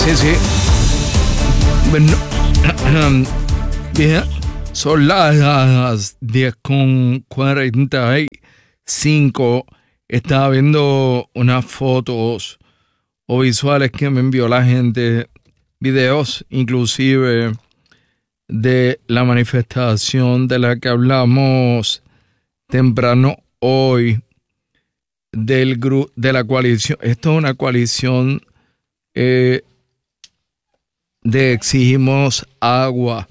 Sí. Bueno, bien, son las 10:45. Estaba viendo unas fotos o visuales que me envió la gente, videos inclusive de la manifestación de la que hablamos temprano hoy, de la coalición. Esto es una coalición de Exigimos Agua.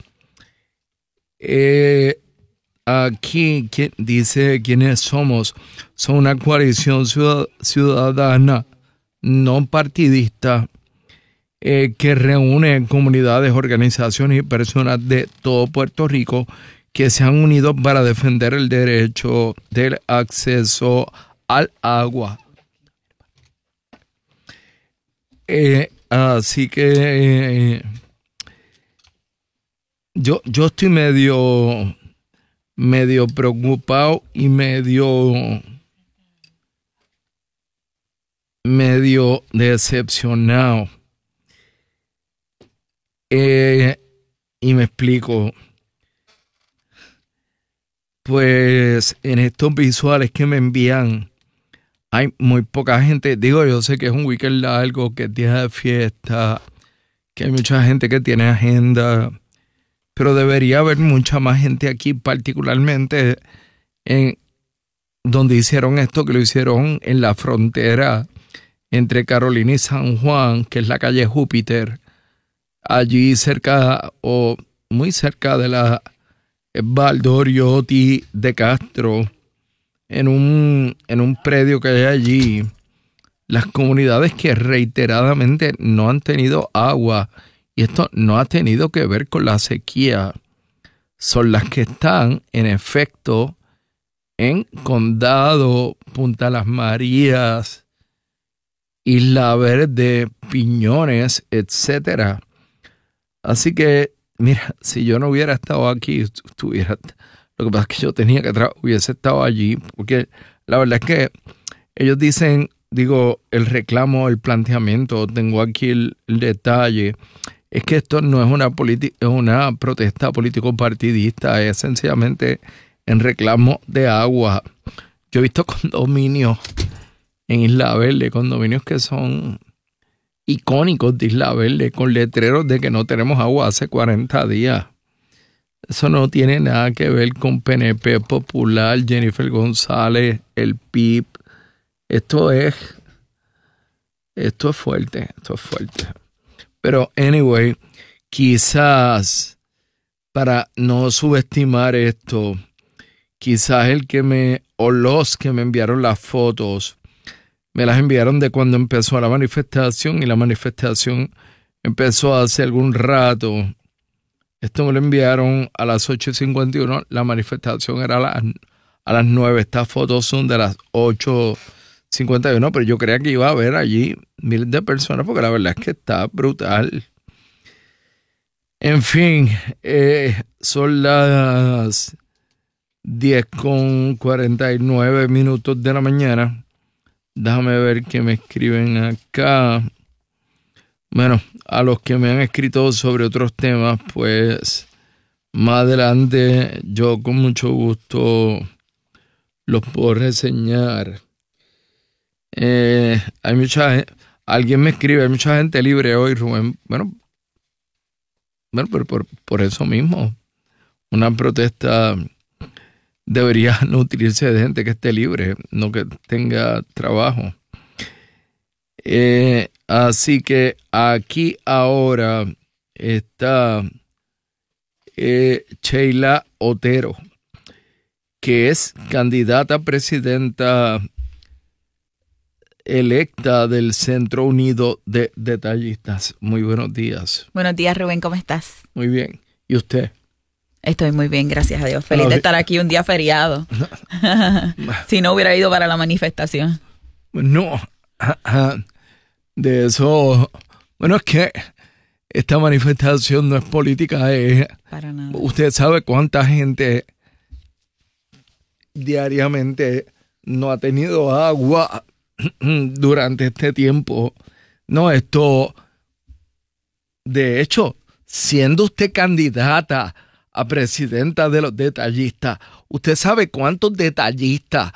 Aquí dice quiénes somos. Son una coalición ciudadana no partidista que reúne comunidades, organizaciones y personas de todo Puerto Rico que se han unido para defender el derecho del acceso al agua. Así que yo estoy medio preocupado y medio decepcionado. Y me explico. Pues en estos visuales que me envían hay muy poca gente. Digo, yo sé que es un weekend largo, que es día de fiesta, que hay mucha gente que tiene agenda, pero debería haber mucha más gente aquí, particularmente en donde hicieron esto, que lo hicieron en la frontera entre Carolina y San Juan, que es la calle Júpiter, allí cerca o muy cerca de la Valdoriotti de Castro, en un predio que hay allí. Las comunidades que reiteradamente no han tenido agua, y esto no ha tenido que ver con la sequía, son las que están en efecto en Condado, Punta Las Marías, Isla Verde, Piñones, etcétera. Así que, mira, si yo no hubiera estado aquí, lo que pasa es que yo tenía que hubiese estado allí, porque la verdad es que ellos dicen, el reclamo, el planteamiento, tengo aquí el detalle, es que esto no es una protesta político-partidista, es sencillamente en reclamo de agua. Yo he visto condominios en Isla Verde, condominios que son icónicos de Isla Verde, con letreros de que no tenemos agua hace 40 días. Eso no tiene nada que ver con PNP Popular, Jennifer González, el PIB. Esto es fuerte. Pero, anyway, quizás, para no subestimar esto, quizás los que me enviaron las fotos, me las enviaron de cuando empezó la manifestación, y la manifestación empezó hace algún rato. Esto me lo enviaron a las 8:51, la manifestación era a las 9. Estas fotos son de las 8:51, pero yo creía que iba a haber allí miles de personas, porque la verdad es que está brutal. En fin, son las 10:49 de la mañana. Déjame ver qué me escriben acá. Bueno, a los que me han escrito sobre otros temas, pues más adelante yo con mucho gusto los puedo reseñar. Hay alguien me escribe, hay mucha gente libre hoy, Rubén. Bueno, pero por eso mismo, una protesta debería nutrirse de gente que esté libre, no que tenga trabajo. Así que aquí ahora está Sheila Otero, que es candidata a presidenta electa del Centro Unido de Detallistas. Muy buenos días. Buenos días, Rubén, ¿cómo estás? Muy bien. ¿Y usted? Estoy muy bien, gracias a Dios. Feliz de estar aquí un día feriado. Si no hubiera ido para la manifestación. No, de eso... Bueno, es que esta manifestación no es política. Para nada. Usted sabe cuánta gente diariamente no ha tenido agua durante este tiempo. No, esto De hecho, siendo usted candidata a presidenta de los detallistas, ¿usted sabe cuántos detallistas